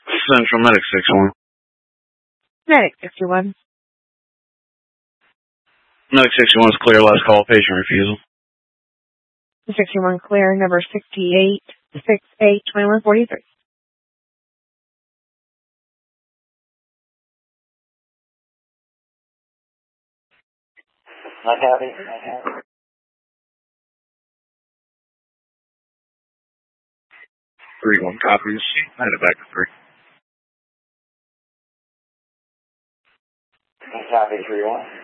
Central Medic 61. Medic 61. Medic 61 is clear. Last call. Patient refusal. 61 clear. Number 68, 682143. Not happy. 3-1 copies. I had it back to 3. Copy 3-1.